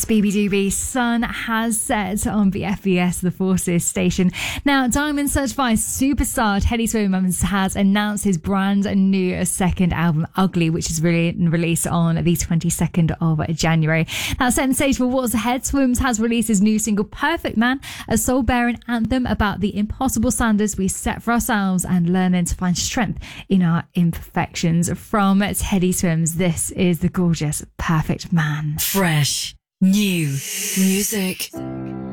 Baby Doobie, sun has set on the FBS The Forces station. Now, Diamond Certified Superstar Teddy Swims has announced his brand new second album, Ugly, which is really released on the 22nd of January. Now, setting the stage for what's ahead, Swims has released his new single, Perfect Man, a soul-bearing anthem about the impossible standards we set for ourselves and learning to find strength in our imperfections. From Teddy Swims, this is the gorgeous Perfect Man. Fresh. New music.